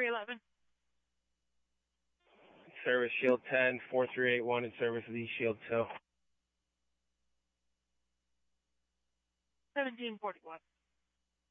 311. Service Shield 10, 4381 in service of East Shield 2. 1741.